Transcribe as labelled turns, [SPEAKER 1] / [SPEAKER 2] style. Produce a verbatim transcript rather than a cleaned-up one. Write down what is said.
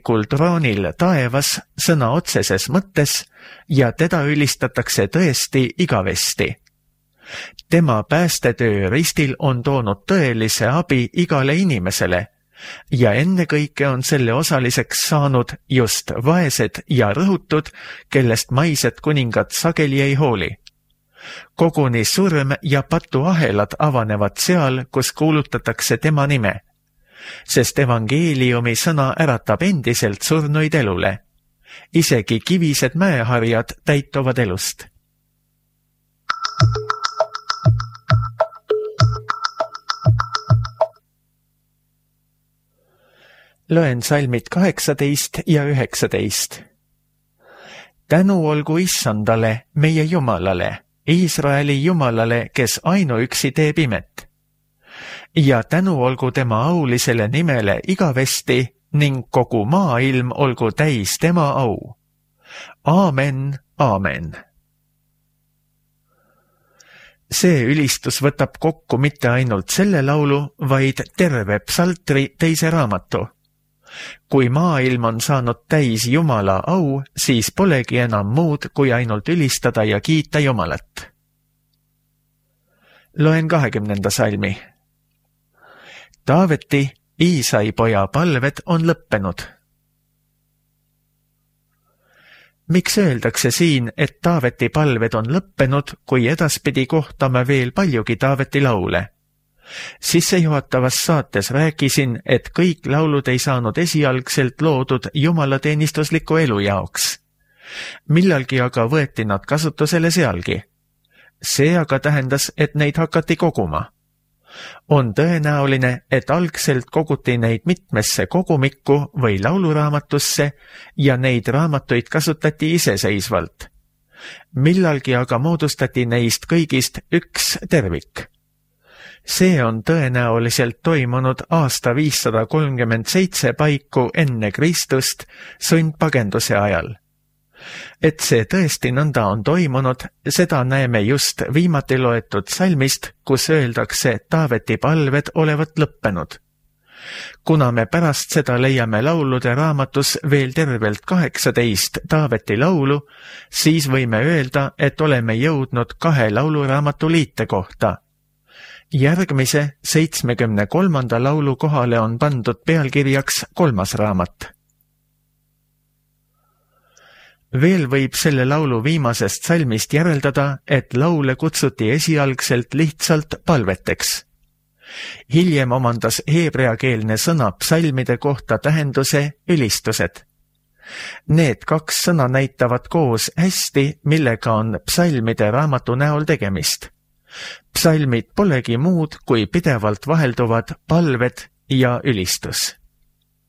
[SPEAKER 1] troonil taevas sõna otseses mõttes ja teda ülistatakse tõesti igavesti. Tema päästetöö ristil on toonud tõelise abi igale inimesele ja ennekõike on selle osaliseks saanud just vaesed ja rõhutud, kellest maised kuningad sageli ei hooli. Koguni surm ja patuahelad avanevad seal, kus kuulutatakse tema nime, sest evangeeliumi sõna äratab endiselt surnuid elule. Isegi kivised mäeharjad täituvad elust. Loen salmid kaheksateist ja üheksateist. Tänu olgu Issandale, meie Jumalale, Iisraeli Jumalale, kes ainuüksi teeb imet. Ja tänu olgu tema aulisele nimele igavesti ning kogu maailm olgu täis tema au. Aamen, aamen. See ülistus võtab kokku mitte ainult selle laulu, vaid terve psaltri teise raamatu. Kui maailm on saanud täis Jumala au, siis polegi enam muud, kui ainult ülistada ja kiita Jumalat. Loen kahekümnenda salmi. Taaveti, Iisai poja palved on lõppenud. Miks öeldakse siin, et Taaveti palved on lõppenud, kui edaspidi kohtame veel paljugi Taaveti laule? Sissejuhatavas saates rääkisin, et kõik laulud ei saanud esialgselt loodud jumalateenistusliku elu jaoks. Millalgi aga võeti nad kasutusele sealgi. See aga tähendas, et neid hakati koguma. On tõenäoline, et algselt koguti neid mitmesse kogumikku või lauluraamatusse ja neid raamatuid kasutati iseseisvalt. Millalgi aga moodustati neist kõigist üks tervik. See on tõenäoliselt toimunud aasta viissada kolmkümmend seitse paiku enne Kristust sundpagenduse ajal. Et see tõesti nõnda on toimunud, seda näeme just viimati loetud salmist, kus öeldakse Taaveti palved olevat lõppenud. Kuna me pärast seda leiame laulude raamatus veel tervelt kaheksateist Taaveti laulu, siis võime öelda, et oleme jõudnud kahe lauluraamatu liite kohta. Järgmise seitsmekümne kolmanda laulu kohale on pandud pealkirjaks kolmas raamat. Veel võib selle laulu viimasest salmist järeldada, et laule kutsuti esialgselt lihtsalt palveteks. Hiljem omandas heebreakeelne sõna psalmide kohta tähenduse ülistused. Need kaks sõna näitavad koos hästi, millega on psalmide raamatu näol tegemist. Psalmid polegi muud kui pidevalt vahelduvad palved ja ülistus.